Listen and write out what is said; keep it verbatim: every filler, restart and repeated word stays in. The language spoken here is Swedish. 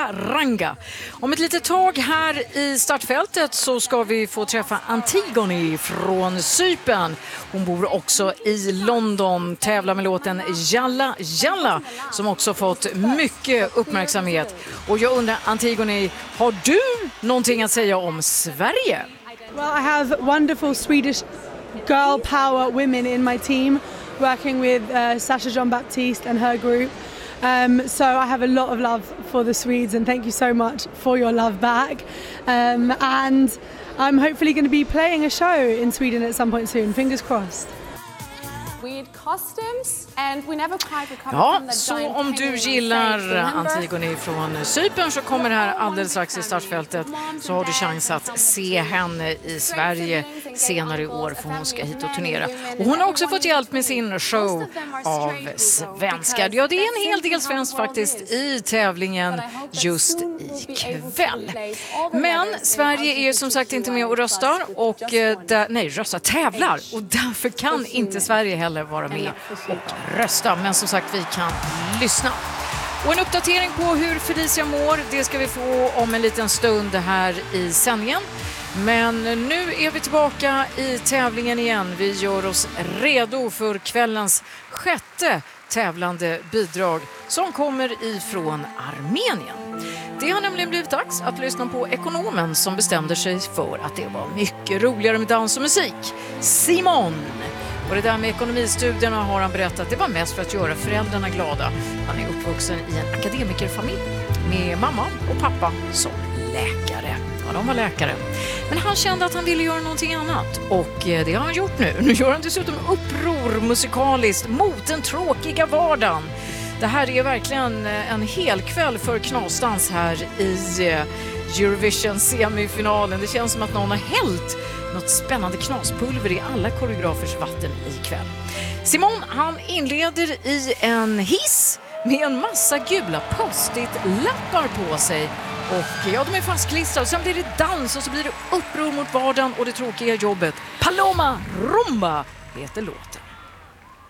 Karanga. Om ett litet tag här i startfältet så ska vi få träffa Antigone från Cypern. Hon bor också i London, tävlar med låten Jalla Jalla som också fått mycket uppmärksamhet. Och jag undrar, Antigone, har du någonting att säga om Sverige? Well, I have wonderful Swedish girl power women in my team working with uh, Sasha Jean-Baptiste and her group. Um, so I have a lot of love for the Swedes and thank you so much for your love back. Um, and I'm hopefully going to be playing a show in Sweden at some point soon, fingers crossed. Ja, så om du gillar Antigone från Cypern så kommer det här alldeles strax i startfältet, så har du chans att se henne i Sverige senare i år, för hon ska hit och turnera. Och hon har också fått hjälp med sin show av svenskar. Ja, det är en hel del svenskt faktiskt i tävlingen just ikväll. Men Sverige är som sagt inte med och röstar och där, nej, röstar, tävlar, och därför kan inte Sverige heller vara med och rösta. Men som sagt, vi kan lyssna. Och en uppdatering på hur Felicia mår, det ska vi få om en liten stund här i sändningen. Men nu är vi tillbaka i tävlingen igen. Vi gör oss redo för kvällens sjätte tävlande bidrag som kommer ifrån Armenien. Det har nämligen blivit dags att lyssna på ekonomen som bestämde sig för att det var mycket roligare med dans och musik. Simon! Och det där med ekonomistudierna har han berättat, det var mest för att göra föräldrarna glada. Han är uppvuxen i en akademikerfamilj med mamma och pappa som läkare. Ja, de var läkare. Men han kände att han ville göra någonting annat. Och det har han gjort nu. Nu gör han dessutom uppror musikaliskt mot den tråkiga vardagen. Det här är verkligen en hel kväll för knasdans här i Eurovision semifinalen. Det känns som att någon har hällt något spännande knaspulver i alla koreografers vatten ikväll. Simon, han inleder i en hiss med en massa gula post-it-lappar på sig. Och ja, de är fastklistrade. Och sen blir det dans och så blir det uppror mot vardagen och det tråkiga jobbet. Paloma Rumba heter låten.